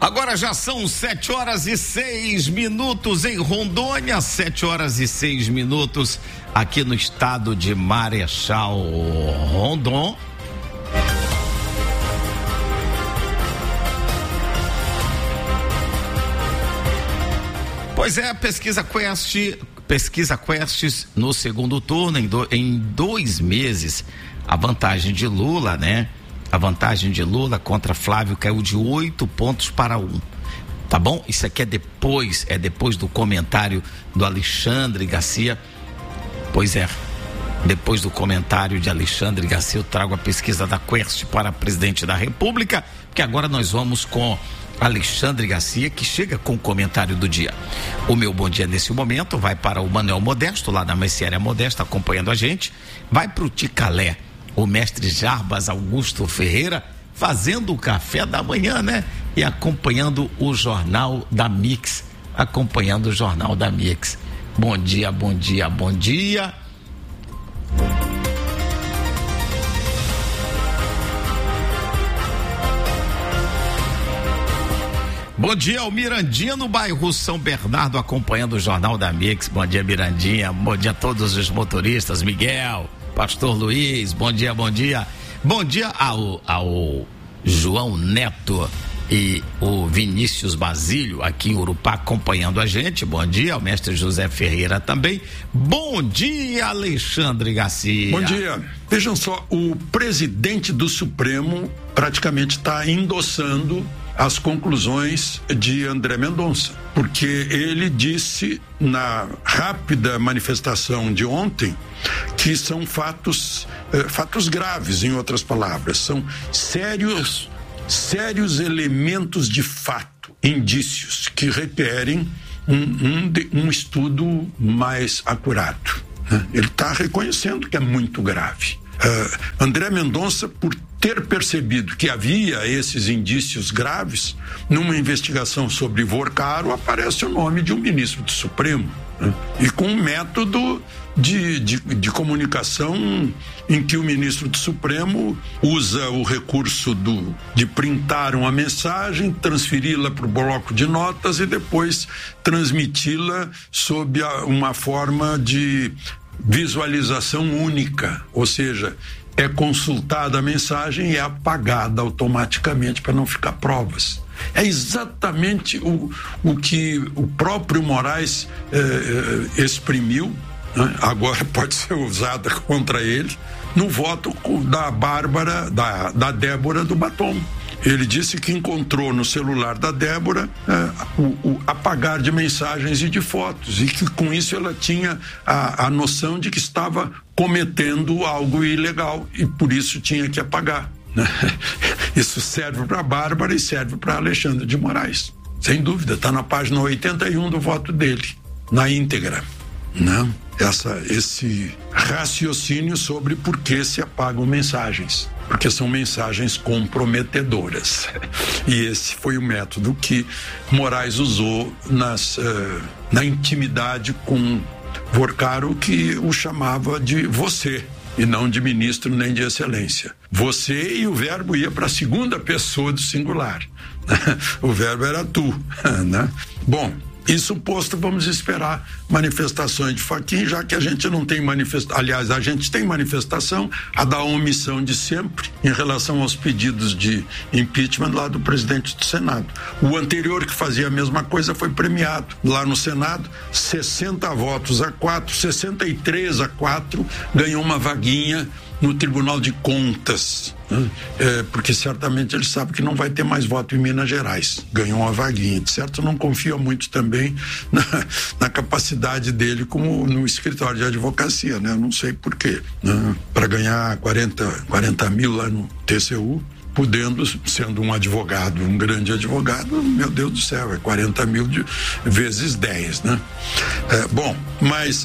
Agora já são 7h06 em Rondônia, 7h06 aqui no estado de Marechal Rondon. Pois é, pesquisa Quest no segundo turno, em 2 meses, a vantagem de Lula, né? A vantagem de Lula contra Flávio caiu de 8 pontos para 1. Tá bom? Isso aqui é depois do comentário do Alexandre Garcia. Pois é, depois do comentário de Alexandre Garcia, eu trago a pesquisa da Quest para presidente da República, porque agora nós vamos com Alexandre Garcia, que chega com o comentário do dia. O meu bom dia nesse momento vai para o Manuel Modesto, lá da Mercearia Modesta, acompanhando a gente. Vai para o Ticalé, o mestre Jarbas Augusto Ferreira, fazendo o café da manhã, né? E acompanhando o Jornal da Mix. Bom dia, bom dia, bom dia. Bom dia ao Mirandinha no bairro São Bernardo, acompanhando o Jornal da Mix. Bom dia, Mirandinha. Bom dia a todos os motoristas, Miguel, Pastor Luiz, bom dia, bom dia. Bom dia ao João Neto e o Vinícius Basílio aqui em Urupá acompanhando a gente. Bom dia ao mestre José Ferreira também. Bom dia, Alexandre Garcia. Bom dia. Vejam só, o presidente do Supremo praticamente está endossando as conclusões de André Mendonça, porque ele disse na rápida manifestação de ontem que são fatos graves, em outras palavras, são sérios elementos de fato, indícios que requerem um estudo mais acurado, né? Ele está reconhecendo que é muito grave. André Mendonça, por ter percebido que havia esses indícios graves, numa investigação sobre Vorcaro aparece o nome de um ministro do Supremo, né? E com um método de comunicação em que o ministro do Supremo usa o recurso de printar uma mensagem, transferi-la para o bloco de notas e depois transmiti-la sob uma forma de visualização única, ou seja, é consultada a mensagem e é apagada automaticamente para não ficar provas. É exatamente o que o próprio Moraes exprimiu, né? Agora pode ser usada contra ele no voto da Bárbara, da Débora do Batom. Ele disse que encontrou no celular da Débora o apagar de mensagens e de fotos, e que com isso ela tinha a noção de que estava cometendo algo ilegal e por isso tinha que apagar, né? Isso serve para a Bárbara e serve para Alexandre de Moraes, sem dúvida. Está na página 81 do voto dele, na íntegra, né? Esse raciocínio sobre por que se apagam mensagens, porque são mensagens comprometedoras. E esse foi o método que Moraes usou na intimidade com Vorcaro, que o chamava de você, e não de ministro nem de excelência. Você, e o verbo ia para a segunda pessoa do singular. O verbo era tu, né? Bom, isso posto, vamos esperar manifestações de Fachin, já que a gente não tem manifestação. Aliás, a gente tem manifestação, a da omissão de sempre, em relação aos pedidos de impeachment lá do presidente do Senado. O anterior, que fazia a mesma coisa, foi premiado lá no Senado, 60 votos a 4, 63-4, ganhou uma vaguinha no Tribunal de Contas, né? Porque certamente ele sabe que não vai ter mais voto em Minas Gerais. Ganhou uma vaguinha, de certo não confia muito também na capacidade dele como no escritório de advocacia, né? Eu não sei por quê, né? Para ganhar 40 mil lá no TCU, podendo, sendo um advogado, um grande advogado, meu Deus do céu, é 40 mil vezes 10, né? Bom, mas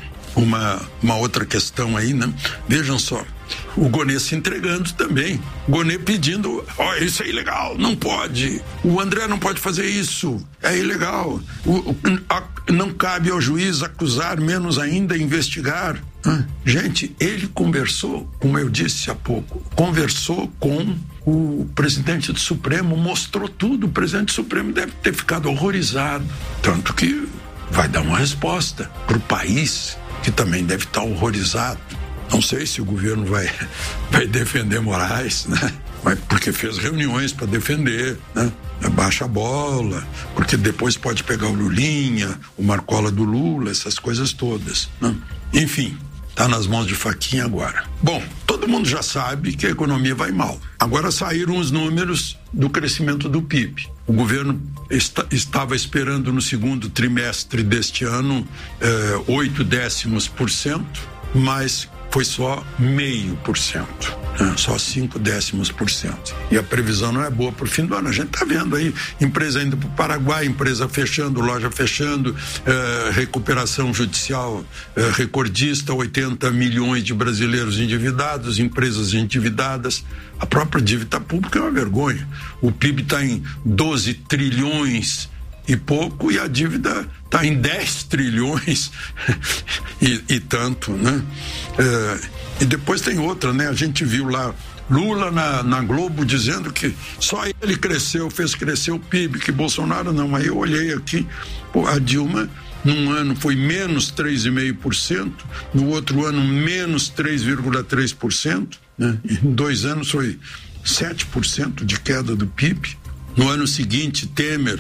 uma outra questão aí, né? Vejam só, o Gonê se entregando também, Gonê pedindo, isso é ilegal, não pode, o André não pode fazer isso, é ilegal, não cabe ao juiz acusar, menos ainda investigar. Gente, ele conversou, como eu disse há pouco, conversou com o presidente do Supremo mostrou tudo. O presidente do Supremo deve ter ficado horrorizado, tanto que vai dar uma resposta para o país, que também deve estar horrorizado. Não sei se o governo vai defender Moraes, né? Mas porque fez reuniões para defender, né? Baixa a bola, porque depois pode pegar o Lulinha, o Marcola do Lula, essas coisas todas, né? Enfim, está nas mãos de Fachin agora. Bom, todo mundo já sabe que a economia vai mal. Agora saíram os números do crescimento do PIB. O governo estava esperando no segundo trimestre deste ano 0,8%, mas foi só 0,5%, né? Só 0,5%. E a previsão não é boa para o fim do ano. A gente está vendo aí empresa indo para o Paraguai, empresa fechando, loja fechando, recuperação judicial recordista, 80 milhões de brasileiros endividados, empresas endividadas. A própria dívida pública é uma vergonha. O PIB está em 12 trilhões e pouco, e a dívida está em 10 trilhões e tanto, né? E depois tem outra, né? A gente viu lá Lula na Globo dizendo que só ele fez crescer o PIB, que Bolsonaro não. Aí eu olhei aqui, a Dilma num ano foi menos 3,5%, no outro ano menos 3,3%, né? Em 2 anos foi 7% de queda do PIB. No ano seguinte, Temer,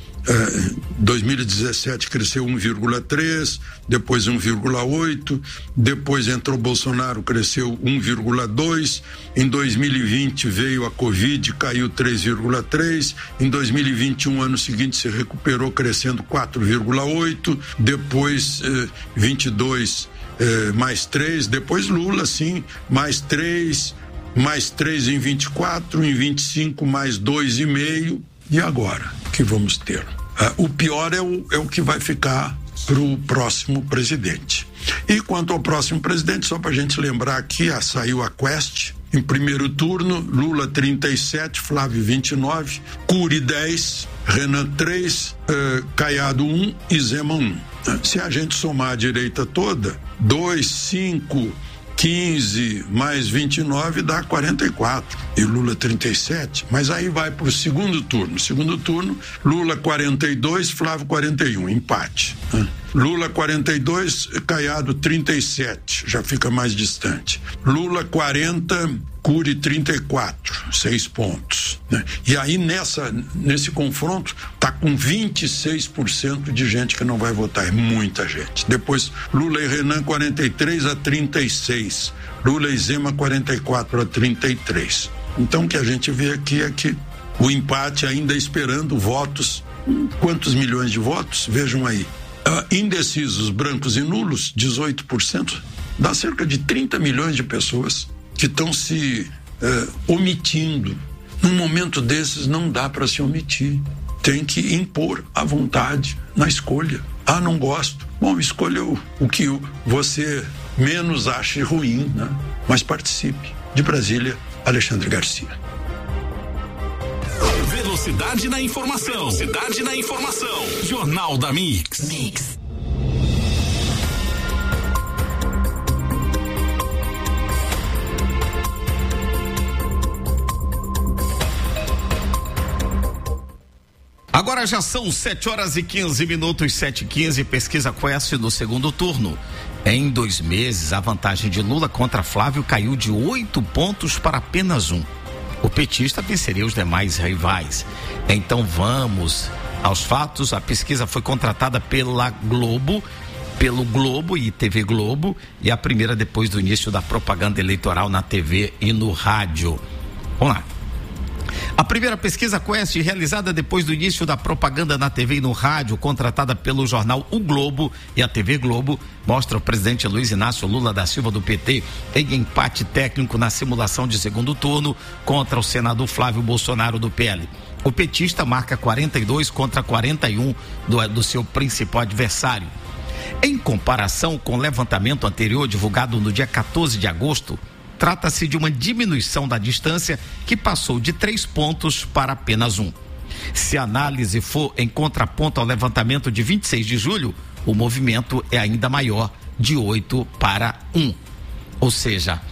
2017 cresceu 1,3%, depois 1,8%, depois entrou Bolsonaro, cresceu 1,2%, em 2020 veio a Covid, caiu 3,3%, em 2021, ano seguinte, se recuperou crescendo 4,8%, depois 22 mais 3%, depois Lula, sim, mais 3%, mais 3% em 24%, em 25 mais 2,5%. E agora, o que vamos ter? O pior é o que vai ficar para o próximo presidente. E quanto ao próximo presidente, só para a gente lembrar aqui, saiu a Quest. Em primeiro turno, Lula 37, Flávio 29, Cury 10, Renan 3, Caiado 1 e Zema 1. Se a gente somar a direita toda, 2, 5... 15 mais 29 dá 44 e Lula 37, mas aí vai para o segundo turno, Lula 42, Flávio 41, empate, né? Lula 42, Caiado 37, já fica mais distante. Lula 40, Cury 34, 6 pontos, né? E aí nesse confronto tá com 26% de gente que não vai votar, é muita gente. Depois Lula e Renan 43-36, Lula e Zema 44-33. Então o que a gente vê aqui é que o empate ainda esperando votos. Quantos milhões de votos? Vejam aí. Indecisos, brancos e nulos, 18%, dá cerca de 30 milhões de pessoas que estão se omitindo. Num momento desses não dá para se omitir, tem que impor a vontade na escolha. Não gosto. Bom, escolha o que você menos ache ruim, né? Mas participe. De Brasília, Alexandre Garcia. Velocidade na informação. Jornal da Mix. Agora já são 7h15, 7h15, pesquisa Quest no segundo turno. Em 2 meses, a vantagem de Lula contra Flávio caiu de 8 pontos para apenas 1. O petista venceria os demais rivais. Então vamos aos fatos. A pesquisa foi contratada pelo Globo e TV Globo, e a primeira depois do início da propaganda eleitoral na TV e no rádio. Vamos lá. A primeira pesquisa Quest, realizada depois do início da propaganda na TV e no rádio, contratada pelo jornal O Globo e a TV Globo, mostra o presidente Luiz Inácio Lula da Silva do PT em empate técnico na simulação de segundo turno contra o senador Flávio Bolsonaro do PL. O petista marca 42 contra 41 do seu principal adversário. Em comparação com o levantamento anterior divulgado no dia 14 de agosto, trata-se de uma diminuição da distância que passou de 3 pontos para apenas 1. Se a análise for em contraponto ao levantamento de 26 de julho, o movimento é ainda maior, de 8 para 1. Ou seja,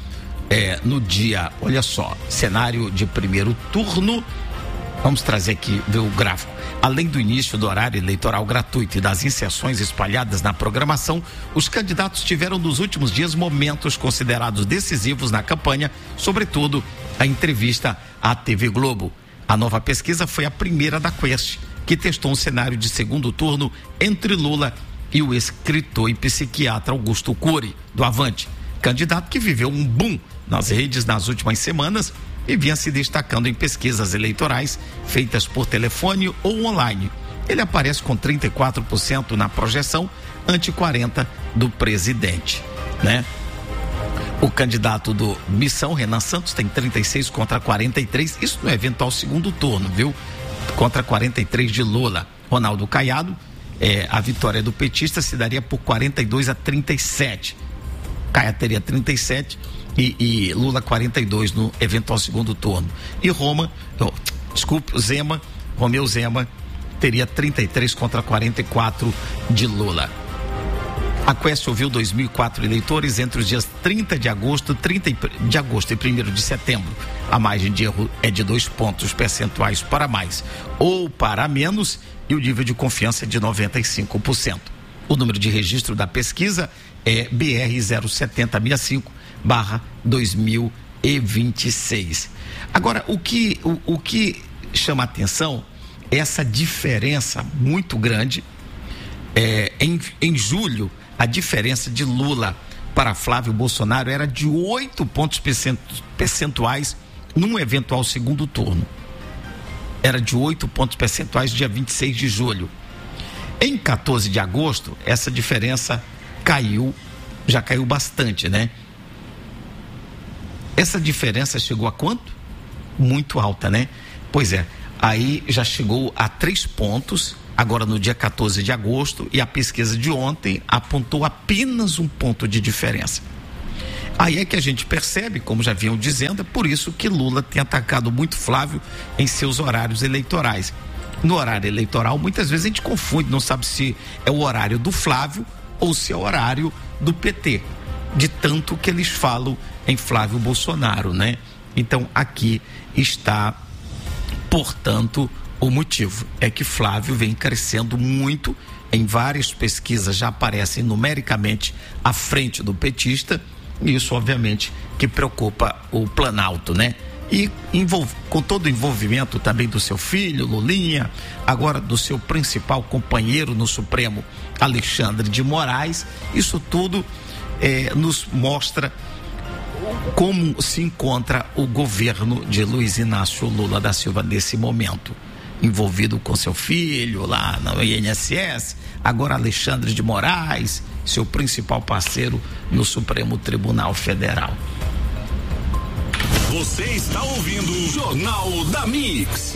no dia, olha só, cenário de primeiro turno. Vamos trazer aqui, ver o gráfico. Além do início do horário eleitoral gratuito e das inserções espalhadas na programação, os candidatos tiveram nos últimos dias momentos considerados decisivos na campanha, sobretudo a entrevista à TV Globo. A nova pesquisa foi a primeira da Quest, que testou um cenário de segundo turno entre Lula e o escritor e psiquiatra Augusto Cury, do Avante, candidato que viveu um boom nas redes nas últimas semanas e vinha se destacando em pesquisas eleitorais feitas por telefone ou online. Ele aparece com 34% na projeção, ante 40% do presidente, né? O candidato do Missão, Renan Santos, tem 36 contra 43, isso no eventual segundo turno, viu? Contra 43 de Lula. Ronaldo Caiado, a vitória do petista se daria por 42-37. Caia teria 37 e Lula 42 no eventual segundo turno. E Romeu Zema teria 33 contra 44 de Lula. A Quest ouviu 2.004 eleitores entre os dias 30 de agosto e 1º de setembro. A margem de erro é de 2 pontos percentuais para mais ou para menos e o nível de confiança é de 95%. O número de registro da pesquisa é BR 07065/2026. Agora, o que chama atenção é essa diferença muito grande. Em julho, a diferença de Lula para Flávio Bolsonaro era de 8 pontos percentuais num eventual segundo turno. Era de 8 pontos percentuais dia 26 de julho. Em 14 de agosto, essa diferença já caiu bastante, né? Essa diferença chegou a quanto? Muito alta, né? Pois é, aí já chegou a 3 pontos, agora no dia 14 de agosto, e a pesquisa de ontem apontou apenas 1 ponto de diferença. Aí é que a gente percebe, como já vinham dizendo, é por isso que Lula tem atacado muito Flávio em seus horários eleitorais. No horário eleitoral, muitas vezes a gente confunde, não sabe se é o horário do Flávio ou se é o horário do PT, de tanto que eles falam em Flávio Bolsonaro, né? Então aqui está, portanto, o motivo é que Flávio vem crescendo muito, em várias pesquisas já aparecem numericamente à frente do petista, e isso obviamente que preocupa o Planalto, né? E com todo o envolvimento também do seu filho, Lulinha, agora do seu principal companheiro no Supremo, Alexandre de Moraes, isso tudo nos mostra como se encontra o governo de Luiz Inácio Lula da Silva nesse momento, envolvido com seu filho lá no INSS, agora Alexandre de Moraes, seu principal parceiro no Supremo Tribunal Federal. Você está ouvindo o Jornal da Mix.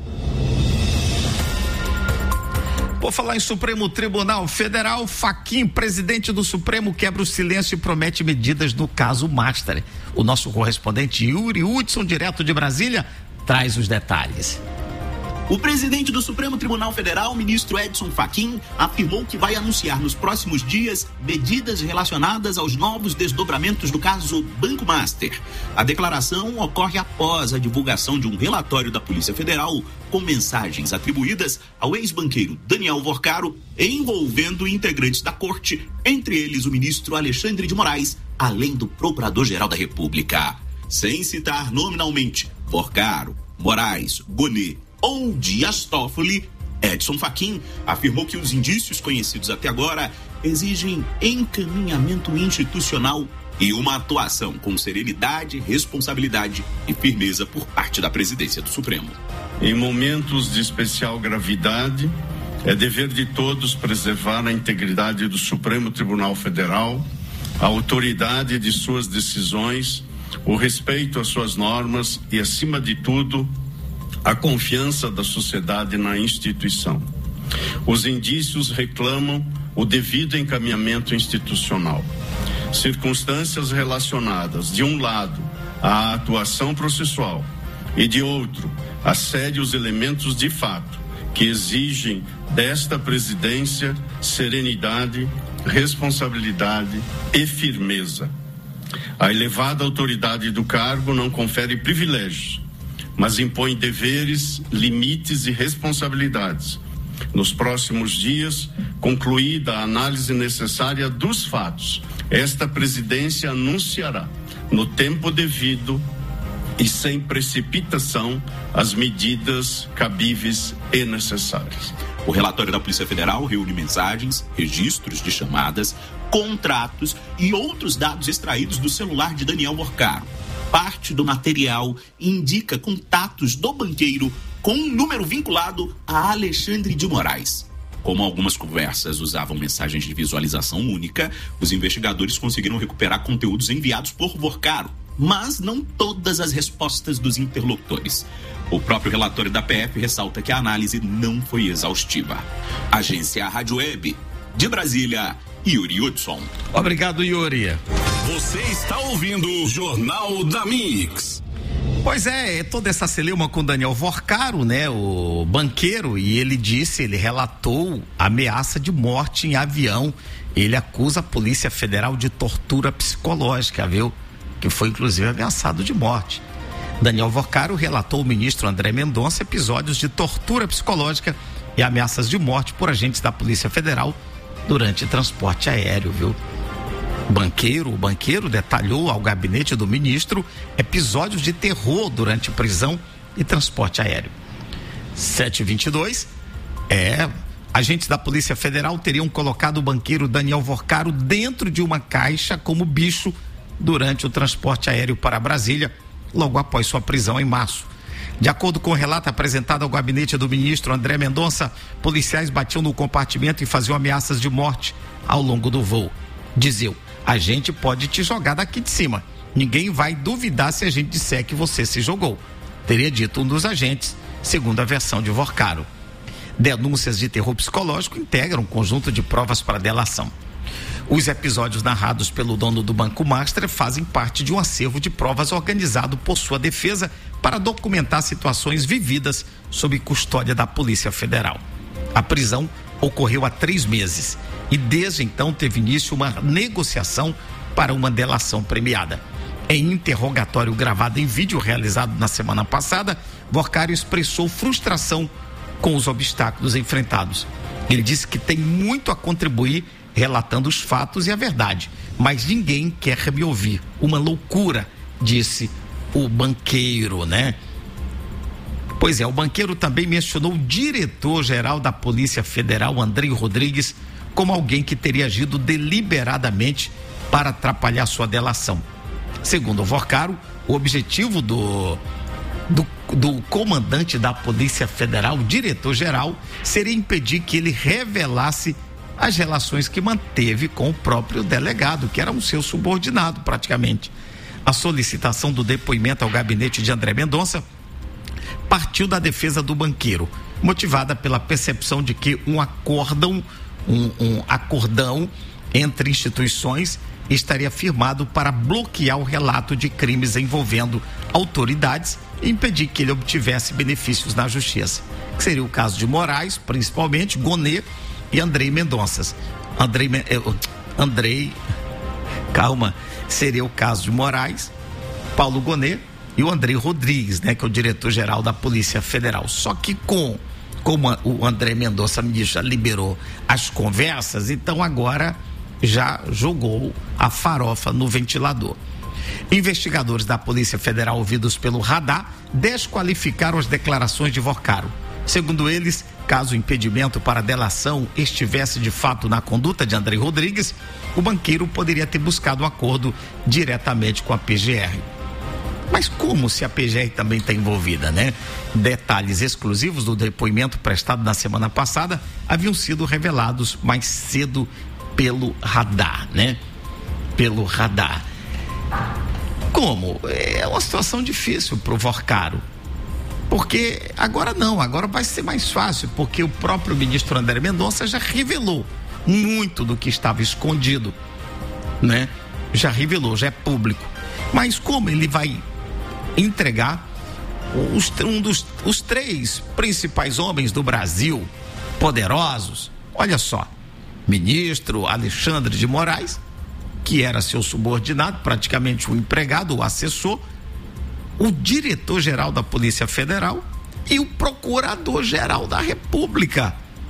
Por falar em Supremo Tribunal Federal, Fachin, presidente do Supremo, quebra o silêncio e promete medidas no caso Master. O nosso correspondente Yuri Hudson, direto de Brasília, traz os detalhes. O presidente do Supremo Tribunal Federal, ministro Edson Fachin, afirmou que vai anunciar nos próximos dias medidas relacionadas aos novos desdobramentos do caso Banco Master. A declaração ocorre após a divulgação de um relatório da Polícia Federal com mensagens atribuídas ao ex-banqueiro Daniel Vorcaro, envolvendo integrantes da corte, entre eles o ministro Alexandre de Moraes, além do Procurador-Geral da República. Sem citar nominalmente Vorcaro, Moraes, Gonet ou Dias Toffoli, Edson Fachin afirmou que os indícios conhecidos até agora exigem encaminhamento institucional e uma atuação com serenidade, responsabilidade e firmeza por parte da presidência do Supremo. Em momentos de especial gravidade, é dever de todos preservar a integridade do Supremo Tribunal Federal, a autoridade de suas decisões, o respeito às suas normas e, acima de tudo, a confiança da sociedade na instituição. Os indícios reclamam o devido encaminhamento institucional. Circunstâncias relacionadas, de um lado, à atuação processual e, de outro, a sérios elementos de fato que exigem desta presidência serenidade, responsabilidade e firmeza. A elevada autoridade do cargo não confere privilégios, mas impõe deveres, limites e responsabilidades. Nos próximos dias, concluída a análise necessária dos fatos, esta presidência anunciará, no tempo devido e sem precipitação, as medidas cabíveis e necessárias. O relatório da Polícia Federal reúne mensagens, registros de chamadas, contratos e outros dados extraídos do celular de Daniel Vorcaro. Parte do material indica contatos do banqueiro com um número vinculado a Alexandre de Moraes. Como algumas conversas usavam mensagens de visualização única, os investigadores conseguiram recuperar conteúdos enviados por Vorcaro, mas não todas as respostas dos interlocutores. O próprio relatório da PF ressalta que a análise não foi exaustiva. Agência Rádio Web, de Brasília, Yuri Hudson. Obrigado, Yuri. Você está ouvindo o Jornal da Mix. Pois é, toda essa celeuma com Daniel Vorcaro, né, o banqueiro, e ele relatou ameaça de morte em avião. Ele acusa a Polícia Federal de tortura psicológica, viu? Que foi inclusive ameaçado de morte. Daniel Vorcaro relatou ao ministro André Mendonça episódios de tortura psicológica e ameaças de morte por agentes da Polícia Federal durante transporte aéreo, viu? O banqueiro detalhou ao gabinete do ministro episódios de terror durante prisão e transporte aéreo. 722, agentes da Polícia Federal teriam colocado o banqueiro Daniel Vorcaro dentro de uma caixa como bicho durante o transporte aéreo para Brasília, logo após sua prisão em março. De acordo com o relato apresentado ao gabinete do ministro André Mendonça, policiais batiam no compartimento e faziam ameaças de morte ao longo do voo. Diziam: a gente pode te jogar daqui de cima. Ninguém vai duvidar se a gente disser que você se jogou, teria dito um dos agentes, segundo a versão de Vorcaro. Denúncias de terror psicológico integram um conjunto de provas para delação. Os episódios narrados pelo dono do Banco Master fazem parte de um acervo de provas organizado por sua defesa para documentar situações vividas sob custódia da Polícia Federal. A prisão ocorreu há 3 meses e desde então teve início uma negociação para uma delação premiada. Em interrogatório gravado em vídeo realizado na semana passada, Vorcaro expressou frustração com os obstáculos enfrentados. Ele disse que tem muito a contribuir relatando os fatos e a verdade, mas ninguém quer me ouvir. Uma loucura, disse o banqueiro, né? Pois é, o banqueiro também mencionou o diretor-geral da Polícia Federal, Andrei Rodrigues, como alguém que teria agido deliberadamente para atrapalhar sua delação. Segundo o Vorcaro, o objetivo do comandante da Polícia Federal, diretor-geral, seria impedir que ele revelasse as relações que manteve com o próprio delegado, que era um seu subordinado praticamente. A solicitação do depoimento ao gabinete de André Mendonça partiu da defesa do banqueiro, motivada pela percepção de que um acordão entre instituições estaria firmado para bloquear o relato de crimes envolvendo autoridades e impedir que ele obtivesse benefícios na justiça, que seria o caso de Moraes, principalmente, Gonê e Andrei Mendonça. Seria o caso de Moraes, Paulo Gonê e o Andrei Rodrigues, né, que é o diretor-geral da Polícia Federal. Só que como o André Mendonça, ministro, liberou as conversas, então agora já jogou a farofa no ventilador. Investigadores da Polícia Federal ouvidos pelo radar desqualificaram as declarações de Vorcaro. Segundo eles, caso o impedimento para a delação estivesse de fato na conduta de Andrei Rodrigues, o banqueiro poderia ter buscado um acordo diretamente com a PGR. Mas como se a PGR também está envolvida, né? Detalhes exclusivos do depoimento prestado na semana passada haviam sido revelados mais cedo pelo radar, né? Pelo radar. Como? É uma situação difícil para o Vorcaro. Porque agora não, agora vai ser mais fácil, porque o próprio ministro André Mendonça já revelou muito do que estava escondido, né? Já revelou, já é público. Mas como ele vai entregar os 3 principais homens do Brasil, poderosos, olha só, ministro Alexandre de Moraes, que era seu subordinado, praticamente um empregado, o assessor, o diretor-geral da Polícia Federal e o procurador-geral da República.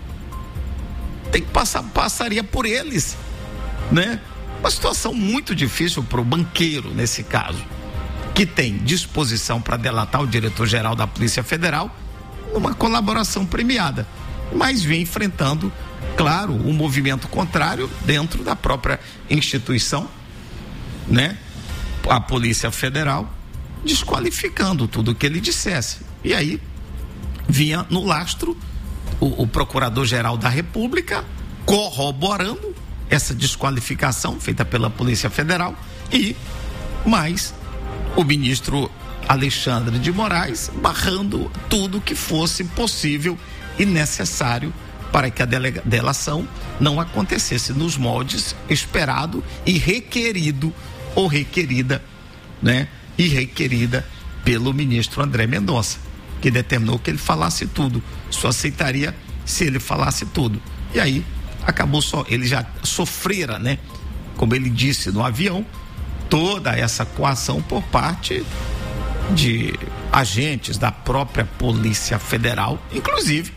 Tem que passaria por eles, né? Uma situação muito difícil para o banqueiro, nesse caso, que tem disposição para delatar o diretor-geral da Polícia Federal numa colaboração premiada, mas vem enfrentando, claro, um movimento contrário dentro da própria instituição, né? A Polícia Federal desqualificando tudo o que ele dissesse. E aí vinha no lastro o Procurador-Geral da República corroborando essa desqualificação feita pela Polícia Federal e mais o ministro Alexandre de Moraes barrando tudo que fosse possível e necessário para que a delação não acontecesse nos moldes esperado e requerido ou requerida, né? E requerida pelo ministro André Mendonça, que determinou que ele falasse tudo, só aceitaria se ele falasse tudo. E aí acabou ele já sofrera, né? Como ele disse no avião, toda essa coação por parte de agentes da própria Polícia Federal, inclusive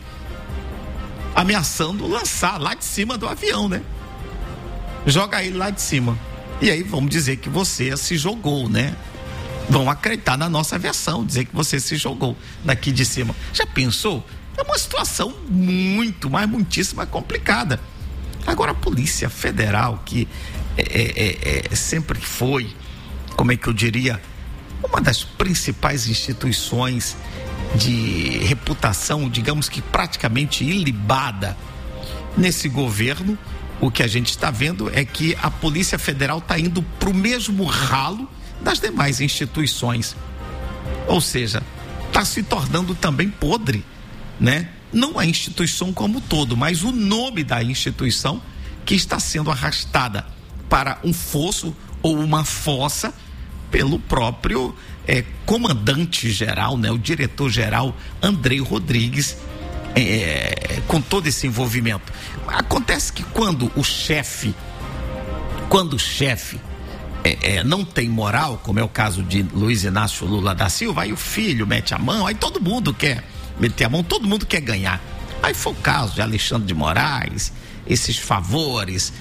ameaçando lançar lá de cima do avião, né? Joga ele lá de cima. E aí vamos dizer que você se jogou, né? Vão acreditar na nossa versão, dizer que você se jogou daqui de cima. Já pensou? É uma situação muitíssimo complicada. Agora a Polícia Federal, que sempre foi, como é que eu diria, uma das principais instituições de reputação, digamos que praticamente ilibada nesse governo, o que a gente está vendo é que a Polícia Federal está indo para o mesmo ralo das demais instituições, ou seja, está se tornando também podre, né? Não a instituição como um todo, mas o nome da instituição que está sendo arrastada para um fosso ou uma fossa pelo próprio comandante-geral, né? O diretor-geral Andrei Rodrigues, com todo esse envolvimento. Acontece que quando o chefe não tem moral, como é o caso de Luiz Inácio Lula da Silva, aí o filho mete a mão, aí todo mundo quer meter a mão, todo mundo quer ganhar. Aí foi o caso de Alexandre de Moraes, esses favores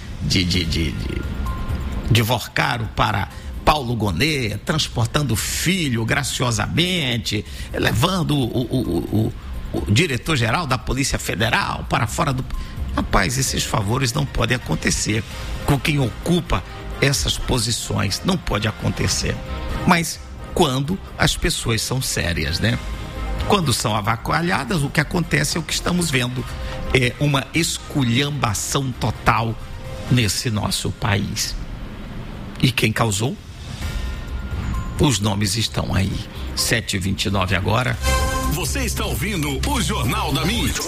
de Vorcaro para Paulo Gonet, transportando o filho graciosamente, levando o diretor-geral da Polícia Federal para fora do... Rapaz, esses favores não podem acontecer com quem ocupa essas posições, não pode acontecer. Mas quando as pessoas são sérias, né? Quando são avacalhadas, o que acontece é o que estamos vendo, é uma esculhambação total nesse nosso país. E quem causou? Os nomes estão aí. 7h29 agora. Você está ouvindo o Jornal da Mix.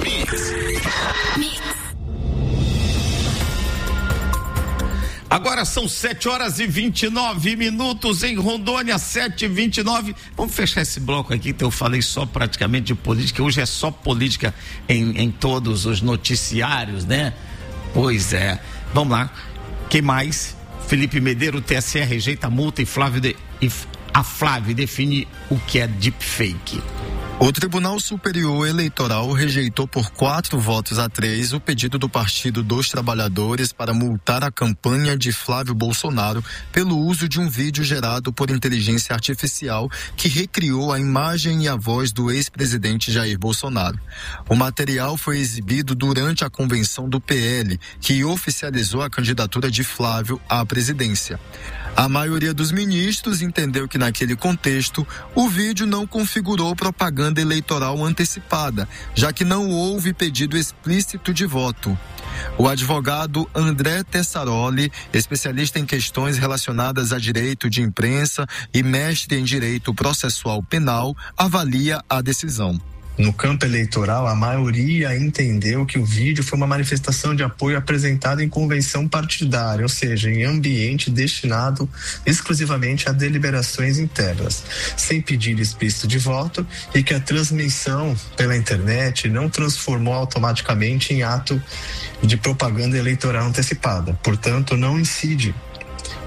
Agora são 7h29 em Rondônia, 7h29. Vamos fechar esse bloco aqui que eu falei só praticamente de política. Hoje é só política em todos os noticiários, né? Pois é. Vamos lá. Quem mais? Felipe Medeiro, TSE rejeita a multa e a Flávio define o que é deepfake. O Tribunal Superior Eleitoral rejeitou por 4-3 o pedido do Partido dos Trabalhadores para multar a campanha de Flávio Bolsonaro pelo uso de um vídeo gerado por inteligência artificial que recriou a imagem e a voz do ex-presidente Jair Bolsonaro. O material foi exibido durante a convenção do PL, que oficializou a candidatura de Flávio à presidência. A maioria dos ministros entendeu que naquele contexto o vídeo não configurou propaganda eleitoral antecipada, já que não houve pedido explícito de voto. O advogado André Tessaroli, especialista em questões relacionadas a direito de imprensa e mestre em direito processual penal, avalia a decisão. No campo eleitoral, a maioria entendeu que o vídeo foi uma manifestação de apoio apresentada em convenção partidária, ou seja, em ambiente destinado exclusivamente a deliberações internas, sem pedido explícito de voto, e que a transmissão pela internet não transformou automaticamente em ato de propaganda eleitoral antecipada. Portanto, não incide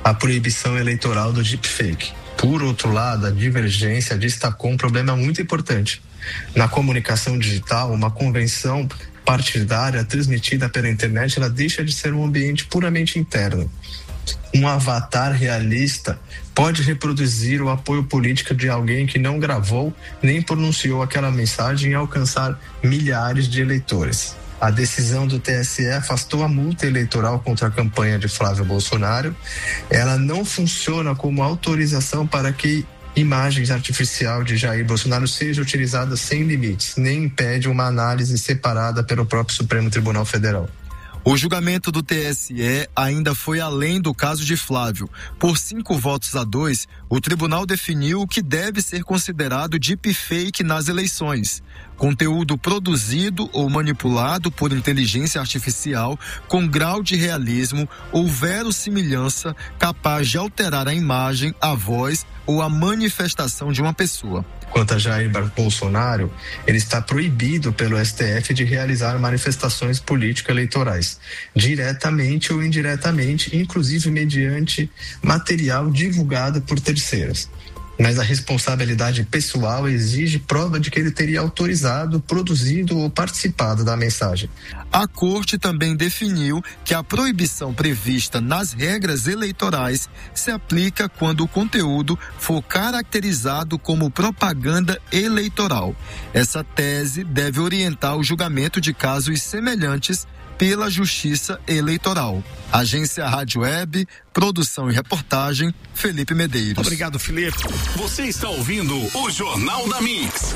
a proibição eleitoral do deepfake. Por outro lado, a divergência destacou um problema muito importante. Na comunicação digital, uma convenção partidária transmitida pela internet, ela deixa de ser um ambiente puramente interno. Um avatar realista pode reproduzir o apoio político de alguém que não gravou nem pronunciou aquela mensagem e alcançar milhares de eleitores. A decisão do TSE afastou a multa eleitoral contra a campanha de Flávio Bolsonaro. Ela não funciona como autorização para que imagens artificiais de Jair Bolsonaro sejam utilizadas sem limites, nem impede uma análise separada pelo próprio Supremo Tribunal Federal. O julgamento do TSE ainda foi além do caso de Flávio. Por 5-2, o tribunal definiu o que deve ser considerado deepfake nas eleições. Conteúdo produzido ou manipulado por inteligência artificial com grau de realismo ou verossimilhança capaz de alterar a imagem, a voz ou a manifestação de uma pessoa. Quanto a Jair Bolsonaro, ele está proibido pelo STF de realizar manifestações político-eleitorais, diretamente ou indiretamente, inclusive mediante material divulgado por terceiros. Mas a responsabilidade pessoal exige prova de que ele teria autorizado, produzido ou participado da mensagem. A Corte também definiu que a proibição prevista nas regras eleitorais se aplica quando o conteúdo for caracterizado como propaganda eleitoral. Essa tese deve orientar o julgamento de casos semelhantes pela Justiça Eleitoral. Agência Rádio Web, produção e reportagem, Felipe Medeiros. Obrigado, Felipe. Você está ouvindo o Jornal da Mix.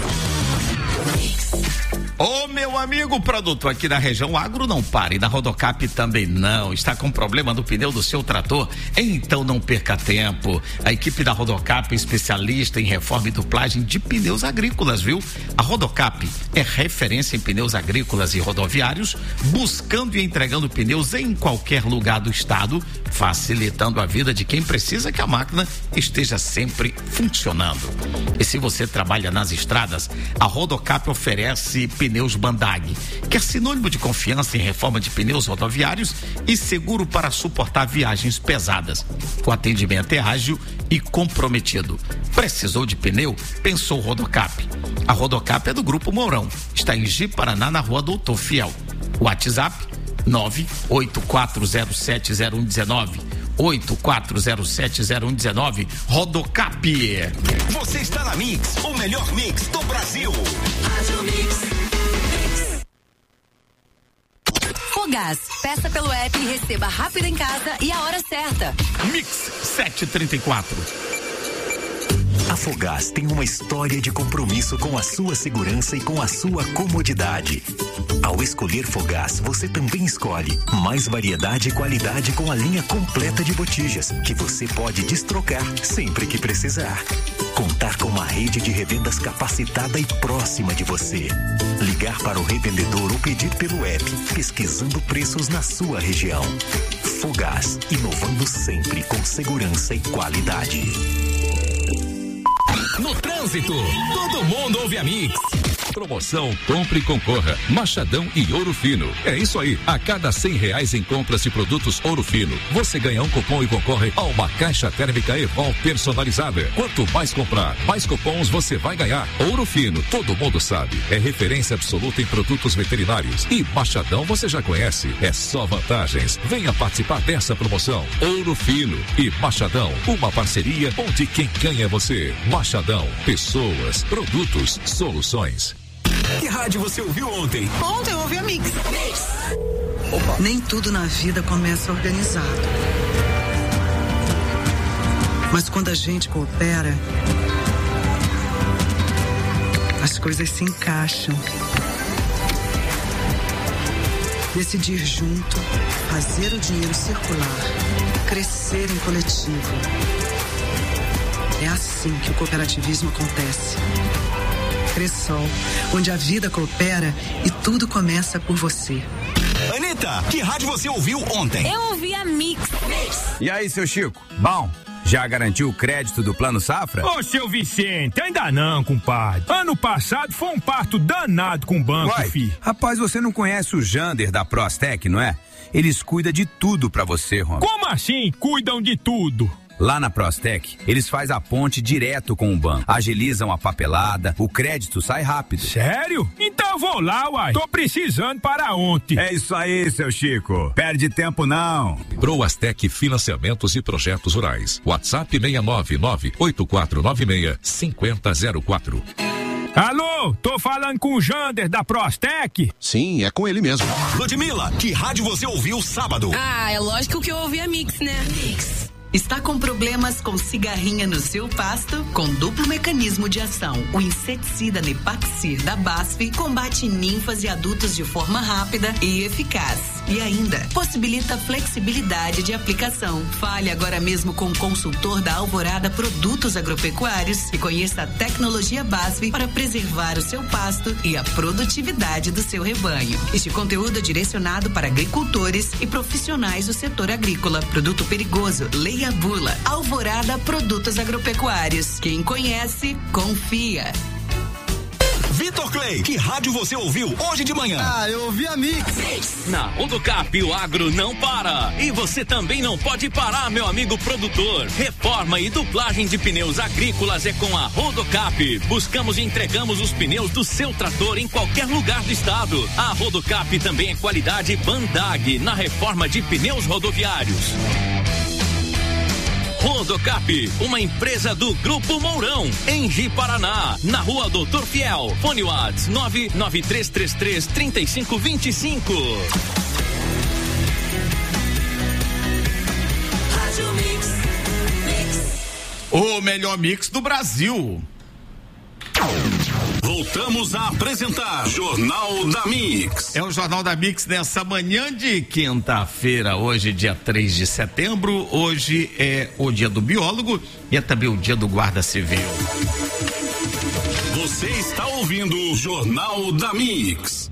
Ô, meu amigo produtor aqui da região agro não para e na Rodocap também não. Está com problema no pneu do seu trator? Então não perca tempo. A equipe da Rodocap é especialista em reforma e duplagem de pneus agrícolas, viu? A Rodocap é referência em pneus agrícolas e rodoviários, buscando e entregando pneus em qualquer lugar do estado, facilitando a vida de quem precisa que a máquina esteja sempre funcionando. E se você trabalha nas estradas, a Rodocap oferece pneus Bandag, que é sinônimo de confiança em reforma de pneus rodoviários e seguro para suportar viagens pesadas. O atendimento é ágil e comprometido. Precisou de pneu? Pensou Rodocap. A Rodocap é do Grupo Mourão. Está em Ji-Paraná, na Rua Doutor Fiel. WhatsApp 984070119. 84070119. Rodocap. Você está na Mix, o melhor mix do Brasil. Fogás, peça pelo app e receba rápido em casa e a hora certa. Mix 734. A Fogás tem uma história de compromisso com a sua segurança e com a sua comodidade. Ao escolher Fogás, você também escolhe mais variedade e qualidade com a linha completa de botijas, que você pode destrocar sempre que precisar. Contar com uma rede de revendas capacitada e próxima de você. Ligar para o revendedor ou pedir pelo app, pesquisando preços na sua região. Fogás, inovando sempre com segurança e qualidade. No trânsito, todo mundo ouve a Mix. Promoção Compre e Concorra, Machadão e Ouro Fino. É isso aí, a cada R$100 em compras de produtos Ouro Fino, você ganha um cupom e concorre a uma caixa térmica Evol personalizada. Quanto mais comprar, mais cupons você vai ganhar. Ouro Fino, todo mundo sabe, é referência absoluta em produtos veterinários. E Machadão você já conhece, é só vantagens. Venha participar dessa promoção. Ouro Fino e Machadão, uma parceria onde quem ganha é você. Machadão, pessoas, produtos, soluções. Que rádio você ouviu ontem? Ontem eu ouvi a Mix. Opa. Nem tudo na vida começa organizado. Mas quando a gente coopera, as coisas se encaixam. Decidir junto, fazer o dinheiro circular, crescer em coletivo. É assim que o cooperativismo acontece. Cressol, onde a vida coopera e tudo começa por você. Anitta, que rádio você ouviu ontem? Eu ouvi a Mix. E aí, seu Chico? Bom, Já garantiu o crédito do Plano Safra? Ô, seu Vicente, ainda não, compadre. Ano passado foi um parto danado com o banco, fi. Rapaz, você não conhece o Jander da Prostec, não é? Eles cuidam de tudo pra você, Rom. Como assim cuidam de tudo? Lá na Prostec, eles fazem a ponte direto com o banco, agilizam a papelada, o crédito sai rápido. Sério? Então eu vou lá, uai. Tô precisando para ontem. É isso aí, seu Chico. Perde tempo não. Proastec Financiamentos e Projetos Rurais. WhatsApp 699-8496-5004. Alô, tô falando com o Jander da Prostec? Sim, é com ele mesmo. Ludmilla, que rádio você ouviu sábado? Ah, é lógico que eu ouvi a Mix, né? Mix. Está com problemas com cigarrinha no seu pasto? Com duplo mecanismo de ação, o inseticida Nepaxir da BASF combate ninfas e adultos de forma rápida e eficaz. E ainda, possibilita flexibilidade de aplicação. Fale agora mesmo com o consultor da Alvorada Produtos Agropecuários e conheça a tecnologia BASF para preservar o seu pasto e a produtividade do seu rebanho. Este conteúdo é direcionado para agricultores e profissionais do setor agrícola. Produto perigoso, leia a bula. Alvorada Produtos Agropecuários. Quem conhece, confia. Vitor Clay, que rádio você ouviu hoje de manhã? Ah, eu ouvi a Mix. Na Rodocap, o agro não para. E você também não pode parar, meu amigo produtor. Reforma e dublagem de pneus agrícolas é com a Rodocap. Buscamos e entregamos os pneus do seu trator em qualquer lugar do estado. A Rodocap também é qualidade Bandag na reforma de pneus rodoviários. Rodocap, uma empresa do Grupo Mourão, em Ji-Paraná, na Rua Doutor Fiel. Fone Whats 99333-3525. O melhor mix do Brasil. Voltamos a apresentar Jornal da Mix. É o Jornal da Mix nessa manhã de quinta-feira, hoje dia 3 de setembro, hoje é o dia do biólogo e é também o dia do guarda civil. Você está ouvindo o Jornal da Mix.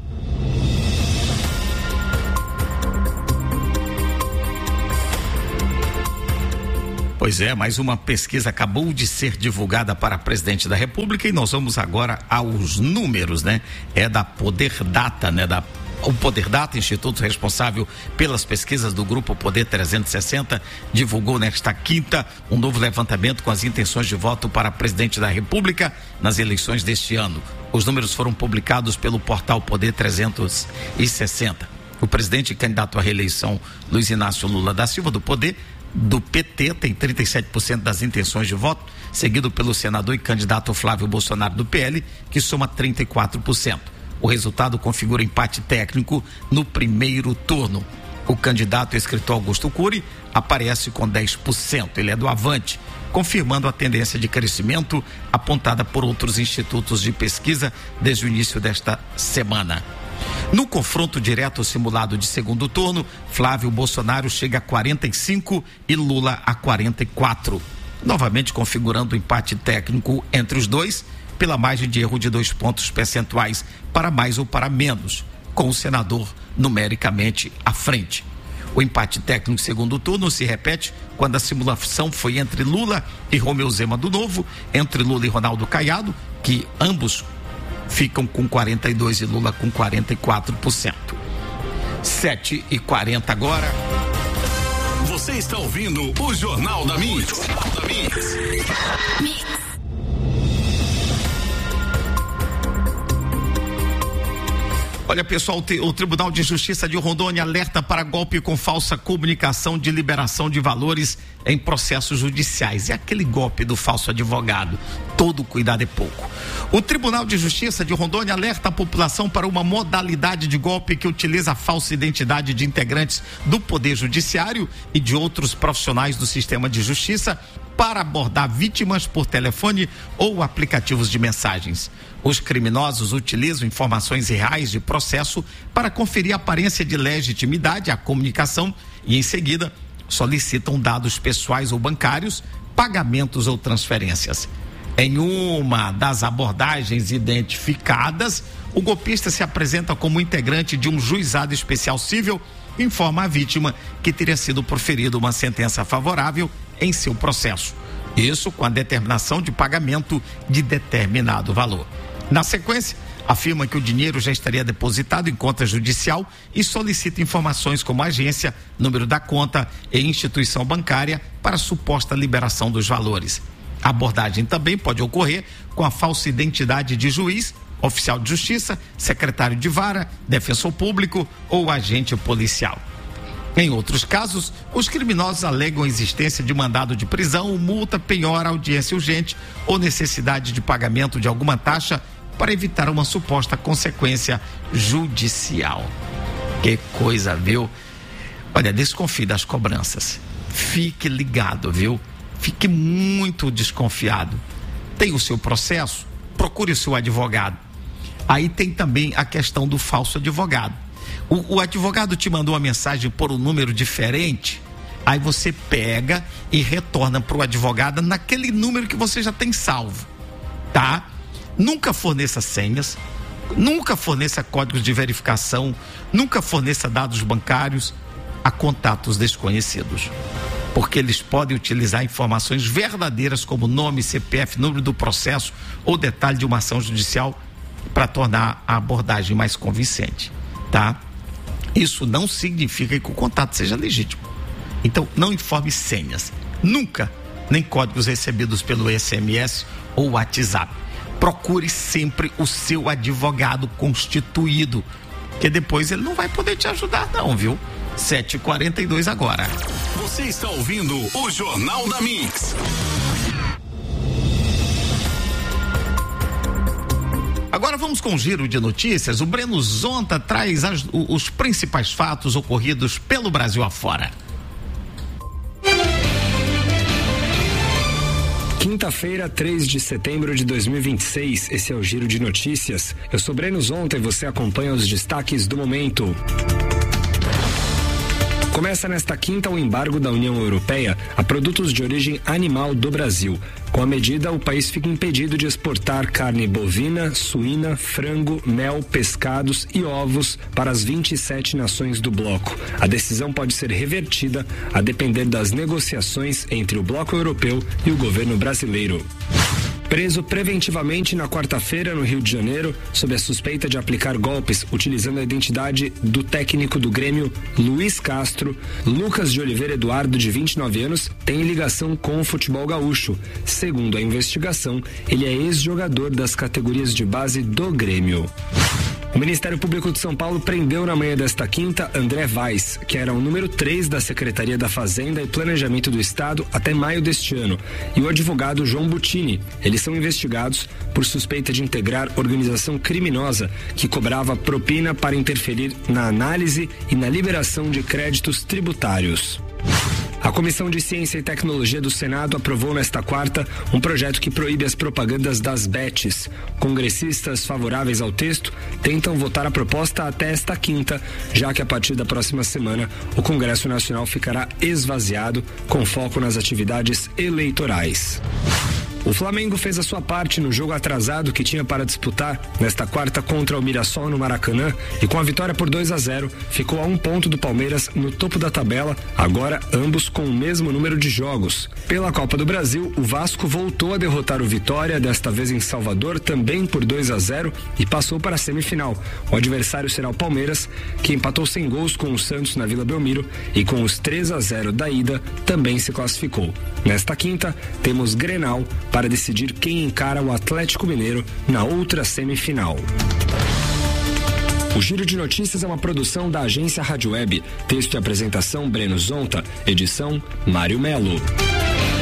Pois é, mais uma pesquisa acabou de ser divulgada para presidente da República e nós vamos agora aos números, né? É da Poder Data, né? O Poder Data, instituto responsável pelas pesquisas do Grupo Poder 360, divulgou nesta quinta um novo levantamento com as intenções de voto para presidente da República nas eleições deste ano. Os números foram publicados pelo portal Poder 360. O presidente e candidato à reeleição, Luiz Inácio Lula da Silva, do PT, tem 37% das intenções de voto, seguido pelo senador e candidato Flávio Bolsonaro do PL, que soma 34%. O resultado configura empate técnico no primeiro turno. O candidato escritor Augusto Cury aparece com 10%. Ele é do Avante, confirmando a tendência de crescimento apontada por outros institutos de pesquisa desde o início desta semana. No confronto direto simulado de segundo turno, Flávio Bolsonaro chega a 45 e Lula a 44, novamente configurando o empate técnico entre os dois pela margem de erro de 2 pontos percentuais para mais ou para menos, com o senador numericamente à frente. O empate técnico segundo turno se repete quando a simulação foi entre Lula e Romeu Zema do Novo, entre Lula e Ronaldo Caiado, que ambos ficam com 42% e Lula com 44%. 7h40 agora. Você está ouvindo o Jornal da Mix. Olha, pessoal, o Tribunal de Justiça de Rondônia alerta para golpe com falsa comunicação de liberação de valores em processos judiciais. É aquele golpe do falso advogado. Todo cuidado é pouco. O Tribunal de Justiça de Rondônia alerta a população para uma modalidade de golpe que utiliza a falsa identidade de integrantes do Poder Judiciário e de outros profissionais do sistema de justiça para abordar vítimas por telefone ou aplicativos de mensagens. Os criminosos utilizam informações reais de processo para conferir a aparência de legitimidade à comunicação e, em seguida, solicitam dados pessoais ou bancários, pagamentos ou transferências. Em uma das abordagens identificadas, o golpista se apresenta como integrante de um juizado especial civil e informa a vítima que teria sido proferida uma sentença favorável em seu processo. Isso com a determinação de pagamento de determinado valor. Na sequência, afirma que o dinheiro já estaria depositado em conta judicial e solicita informações como agência, número da conta e instituição bancária para suposta liberação dos valores. A abordagem também pode ocorrer com a falsa identidade de juiz, oficial de justiça, secretário de vara, defensor público ou agente policial. Em outros casos, os criminosos alegam a existência de mandado de prisão, multa, penhora, audiência urgente ou necessidade de pagamento de alguma taxa para evitar uma suposta consequência judicial. Que coisa, viu? Olha, desconfie das cobranças. Fique ligado, viu? Fique muito desconfiado. Tem o seu processo? Procure o seu advogado. Aí tem também a questão do falso advogado. O advogado te mandou uma mensagem por um número diferente, aí você pega e retorna para o advogado naquele número que você já tem salvo, tá? Nunca forneça senhas, nunca forneça códigos de verificação, nunca forneça dados bancários a contatos desconhecidos, porque eles podem utilizar informações verdadeiras como nome, CPF, número do processo ou detalhe de uma ação judicial para tornar a abordagem mais convincente, tá? Isso não significa que o contato seja legítimo. Então, não informe senhas, nunca, nem códigos recebidos pelo SMS ou WhatsApp. Procure sempre o seu advogado constituído, que depois ele não vai poder te ajudar não, viu? 7h42 agora. Você está ouvindo o Jornal da Mix. Agora vamos com um giro de notícias. O Breno Zonta traz os principais fatos ocorridos pelo Brasil afora. Quinta-feira, 3 de setembro de 2026. Esse é o Giro de Notícias. Eu sou Breno Zonta e você acompanha os destaques do momento. Começa nesta quinta o embargo da União Europeia a produtos de origem animal do Brasil. Com a medida, o país fica impedido de exportar carne bovina, suína, frango, mel, pescados e ovos para as 27 nações do bloco. A decisão pode ser revertida a depender das negociações entre o bloco europeu e o governo brasileiro. Preso preventivamente na quarta-feira no Rio de Janeiro, sob a suspeita de aplicar golpes utilizando a identidade do técnico do Grêmio, Luiz Castro, Lucas de Oliveira Eduardo, de 29 anos, tem ligação com o futebol gaúcho. Segundo a investigação, ele é ex-jogador das categorias de base do Grêmio. O Ministério Público de São Paulo prendeu na manhã desta quinta André Weiss, que era o número 3 da Secretaria da Fazenda e Planejamento do Estado até maio deste ano, e o advogado João Butini. Eles são investigados por suspeita de integrar organização criminosa que cobrava propina para interferir na análise e na liberação de créditos tributários. A Comissão de Ciência e Tecnologia do Senado aprovou nesta quarta um projeto que proíbe as propagandas das bets. Congressistas favoráveis ao texto tentam votar a proposta até esta quinta, já que a partir da próxima semana o Congresso Nacional ficará esvaziado, com foco nas atividades eleitorais. O Flamengo fez a sua parte no jogo atrasado que tinha para disputar nesta quarta contra o Mirassol no Maracanã e com a vitória por 2-0 ficou a 1 ponto do Palmeiras no topo da tabela, agora ambos com o mesmo número de jogos. Pela Copa do Brasil, o Vasco voltou a derrotar o Vitória, desta vez em Salvador, também por 2-0 e passou para a semifinal. O adversário será o Palmeiras, que empatou sem gols com o Santos na Vila Belmiro e com os 3-0 da ida também se classificou. Nesta quinta, temos Grenal para decidir quem encara o Atlético Mineiro na outra semifinal. O Giro de Notícias é uma produção da agência Rádio Web. Texto e apresentação Breno Zonta. Edição Mário Melo.